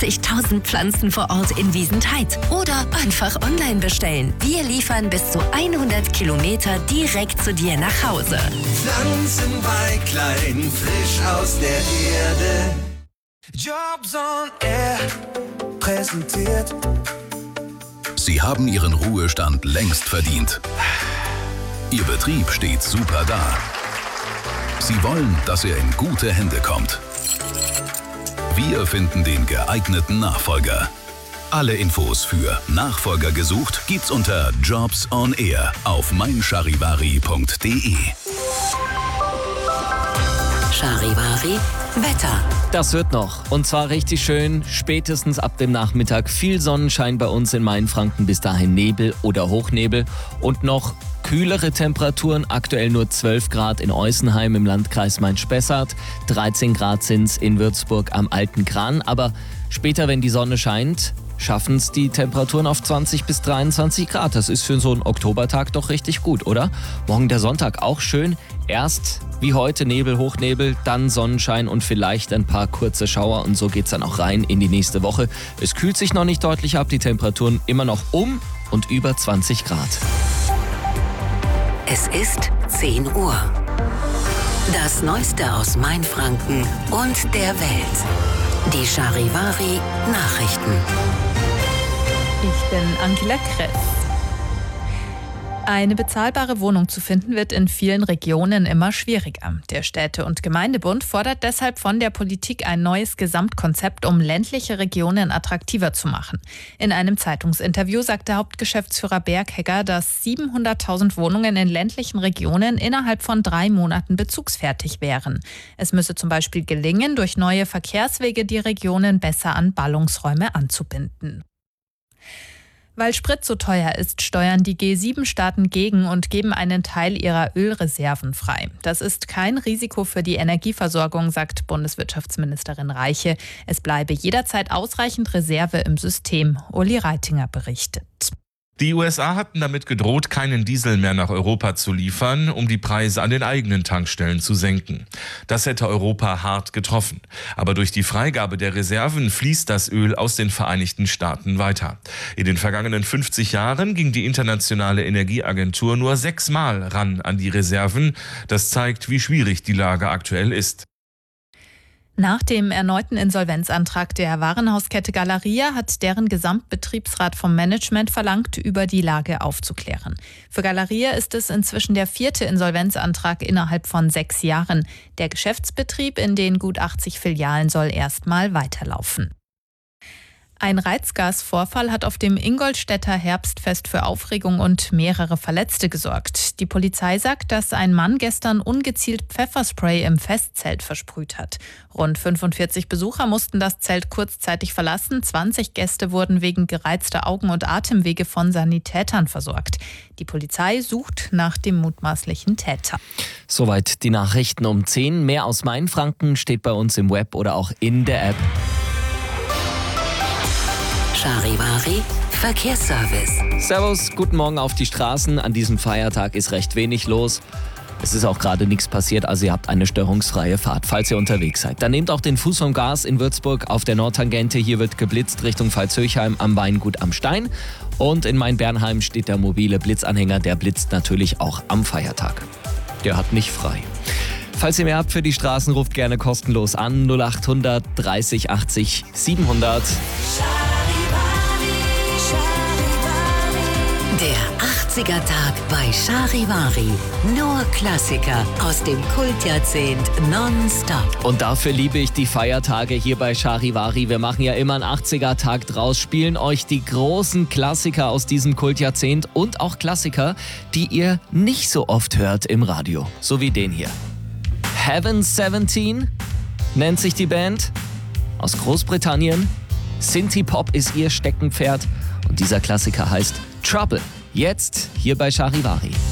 1000 Pflanzen vor Ort in Wiesentheid oder einfach online bestellen. Wir liefern bis zu 100 Kilometer direkt zu dir nach Hause. Pflanzen bei Klein, frisch aus der Erde. Jobs on Air präsentiert. Sie haben Ihren Ruhestand längst verdient. Ihr Betrieb steht super da. Sie wollen, dass er in gute Hände kommt. Wir finden den geeigneten Nachfolger. Alle Infos für Nachfolger gesucht gibt's unter Jobs on Air auf meincharivari.de. Charivari Wetter. Das wird noch. Und zwar richtig schön. Spätestens ab dem Nachmittag viel Sonnenschein bei uns in Mainfranken. Bis dahin Nebel oder Hochnebel. Und noch kühlere Temperaturen. Aktuell nur 12 Grad in Eusenheim im Landkreis Main-Spessart. 13 Grad sind's in Würzburg am Alten Kran. Aber später, wenn die Sonne scheint, schaffen es die Temperaturen auf 20 bis 23 Grad. Das ist für so einen Oktobertag doch richtig gut, oder? Morgen der Sonntag auch schön. Erst wie heute Nebel, Hochnebel, dann Sonnenschein und vielleicht ein paar kurze Schauer. Und so geht's dann auch rein in die nächste Woche. Es kühlt sich noch nicht deutlich ab, die Temperaturen immer noch um und über 20 Grad. Es ist 10 Uhr. Das Neueste aus Mainfranken und der Welt. Die Charivari Nachrichten. Ich bin Angela Kress. Eine bezahlbare Wohnung zu finden wird in vielen Regionen immer schwieriger. Der Städte- und Gemeindebund fordert deshalb von der Politik ein neues Gesamtkonzept, um ländliche Regionen attraktiver zu machen. In einem Zeitungsinterview sagte Hauptgeschäftsführer Berghegger, dass 700.000 Wohnungen in ländlichen Regionen innerhalb von 3 Monaten bezugsfertig wären. Es müsse zum Beispiel gelingen, durch neue Verkehrswege die Regionen besser an Ballungsräume anzubinden. Weil Sprit so teuer ist, steuern die G7-Staaten gegen und geben einen Teil ihrer Ölreserven frei. Das ist kein Risiko für die Energieversorgung, sagt Bundeswirtschaftsministerin Reiche. Es bleibe jederzeit ausreichend Reserve im System. Uli Reitinger berichtet. Die USA hatten damit gedroht, keinen Diesel mehr nach Europa zu liefern, um die Preise an den eigenen Tankstellen zu senken. Das hätte Europa hart getroffen. Aber durch die Freigabe der Reserven fließt das Öl aus den Vereinigten Staaten weiter. In den vergangenen 50 Jahren ging die Internationale Energieagentur nur 6-mal ran an die Reserven. Das zeigt, wie schwierig die Lage aktuell ist. Nach dem erneuten Insolvenzantrag der Warenhauskette Galeria hat deren Gesamtbetriebsrat vom Management verlangt, über die Lage aufzuklären. Für Galeria ist es inzwischen der 4. Insolvenzantrag innerhalb von 6 Jahren. Der Geschäftsbetrieb in den gut 80 Filialen soll erstmal weiterlaufen. Ein Reizgasvorfall hat auf dem Ingolstädter Herbstfest für Aufregung und mehrere Verletzte gesorgt. Die Polizei sagt, dass ein Mann gestern ungezielt Pfefferspray im Festzelt versprüht hat. Rund 45 Besucher mussten das Zelt kurzzeitig verlassen. 20 Gäste wurden wegen gereizter Augen- und Atemwege von Sanitätern versorgt. Die Polizei sucht nach dem mutmaßlichen Täter. Soweit die Nachrichten um 10. Mehr aus Mainfranken steht bei uns im Web oder auch in der App. Charivari Verkehrsservice. Servus, guten Morgen auf die Straßen. An diesem Feiertag ist recht wenig los. Es ist auch gerade nichts passiert, also ihr habt eine störungsfreie Fahrt, falls ihr unterwegs seid. Dann nehmt auch den Fuß vom Gas in Würzburg auf der Nordtangente. Hier wird geblitzt Richtung Pfalzhöchheim am Weingut am Stein. Und in Main-Bernheim steht der mobile Blitzanhänger. Der blitzt natürlich auch am Feiertag. Der hat nicht frei. Falls ihr mehr habt für die Straßen, ruft gerne kostenlos an 0800 30 80 700. Der 80er-Tag bei Charivari. Nur Klassiker aus dem Kultjahrzehnt nonstop. Und dafür liebe ich die Feiertage hier bei Charivari. Wir machen ja immer einen 80er-Tag draus, spielen euch die großen Klassiker aus diesem Kultjahrzehnt und auch Klassiker, die ihr nicht so oft hört im Radio. So wie den hier. Heaven 17 nennt sich die Band. Aus Großbritannien. Synthie-Pop ist ihr Steckenpferd. Und dieser Klassiker heißt Trouble. Jetzt hier bei Charivari.